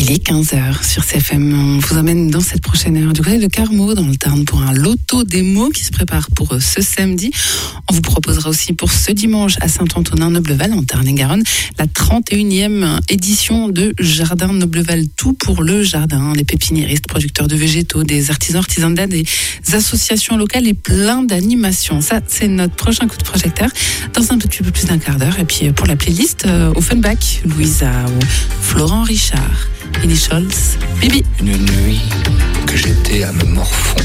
Il est 15h sur CFM. On vous emmène dans cette prochaine heure du côté de Carmaux, dans le Tarn, pour un loto démo qui se prépare pour ce samedi. On vous proposera aussi pour ce dimanche à Saint-Antonin-Nobleval, en Tarn-et-Garonne, la 31e édition de Jardin Nobleval. Tout pour le jardin, les pépiniéristes, producteurs de végétaux, des artisans des associations locales et plein d'animations. Ça, c'est notre prochain coup de projecteur dans un petit peu plus d'un quart d'heure. Et puis pour la playlist, Offenbach, Louisa ou Florent Richard. Initials, Bibi. Une nuit que j'étais à me morfondre